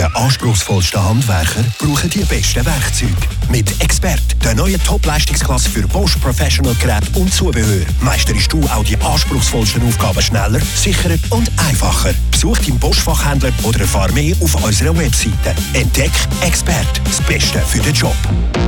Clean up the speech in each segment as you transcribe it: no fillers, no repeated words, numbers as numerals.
anspruchsvollsten Handwerker brauchen die besten Werkzeuge. Mit Expert, der neuen Top-Leistungsklasse für Bosch Professional Geräte und Zubehör, meisterst du auch die anspruchsvollsten Aufgaben schneller, sicherer und einfacher. Besuch deinen Bosch-Fachhändler oder erfahre mehr auf unserer Webseite. Entdeck Expert, das Beste für den Job.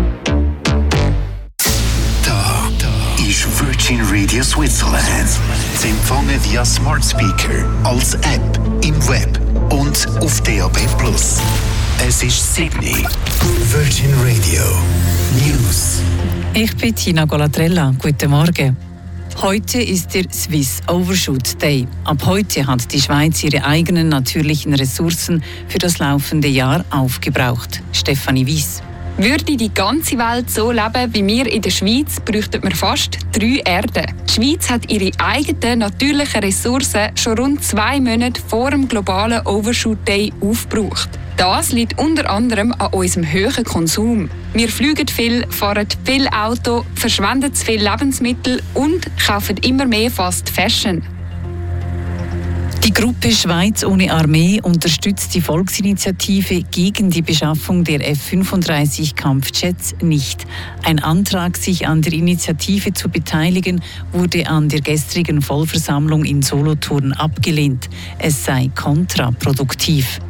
Da ist Virgin Radio Switzerland. Sie empfangen via Smart Speaker, als App, im Web und auf DAB+. Es ist Sydney. Virgin Radio News. Ich bin Tina Golatrella. Guten Morgen. Heute ist der Swiss Overshoot Day. Ab heute hat die Schweiz ihre eigenen natürlichen Ressourcen für das laufende Jahr aufgebraucht. Stefanie Weiss. Würde die ganze Welt so leben wie wir in der Schweiz, bräuchten wir fast 3 Erden. Die Schweiz hat ihre eigenen natürlichen Ressourcen schon rund 2 Monate vor dem globalen Overshoot Day aufgebraucht. Das liegt unter anderem an unserem hohen Konsum. Wir fliegen viel, fahren viel Auto, verschwenden zu viel Lebensmittel und kaufen immer mehr Fast Fashion. Die Gruppe Schweiz ohne Armee unterstützt die Volksinitiative gegen die Beschaffung der F-35 Kampfjets nicht. Ein Antrag, sich an der Initiative zu beteiligen, wurde an der gestrigen Vollversammlung in Solothurn abgelehnt. Es sei kontraproduktiv.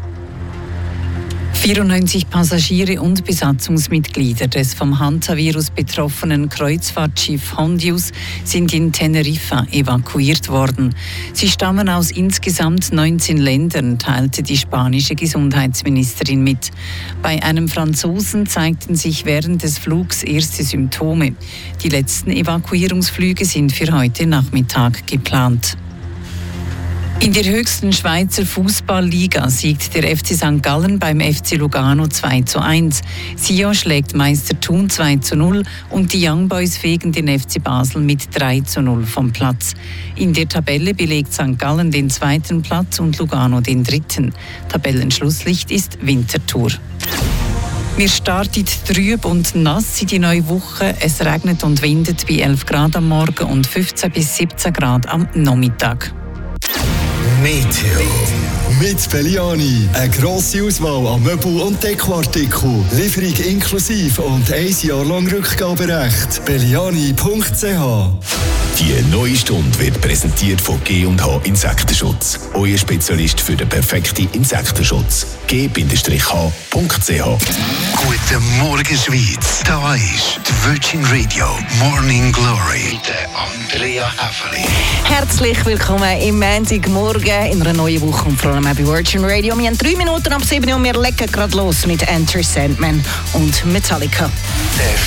94 Passagiere und Besatzungsmitglieder des vom Hantavirus betroffenen Kreuzfahrtschiff Hondius sind in Teneriffa evakuiert worden. Sie stammen aus insgesamt 19 Ländern, teilte die spanische Gesundheitsministerin mit. Bei einem Franzosen zeigten sich während des Flugs erste Symptome. Die letzten Evakuierungsflüge sind für heute Nachmittag geplant. In der höchsten Schweizer Fußballliga siegt der FC St. Gallen beim FC Lugano 2:1. Sion schlägt Meister Thun 2:0 und die Young Boys fegen den FC Basel mit 3:0 vom Platz. In der Tabelle belegt St. Gallen den 2. Platz und Lugano den 3. Tabellenschlusslicht ist Winterthur. Wir starten trüb und nass in die neue Woche. Es regnet und windet bei 11 Grad am Morgen und 15 bis 17 Grad am Nachmittag. Meteo. Mit Belliani. Eine grosse Auswahl an Möbel- und Dekoartikeln. Lieferung inklusive und 1 Jahr lang Rückgaberecht. Belliani.ch. Die neue Stunde wird präsentiert von G&H Insektenschutz. Euer Spezialist für den perfekten Insektenschutz. G-H.ch. Guten Morgen, Schweiz. Da ist die Virgin Radio Morning Glory mit Andrea Häfeli. Herzlich willkommen im Montagmorgen in einer neuen Woche und vor allem auch bei Virgin Radio. Wir haben 3 Minuten ab 7 Uhr und wir legen gerade los mit Enter Sandman und Metallica. Der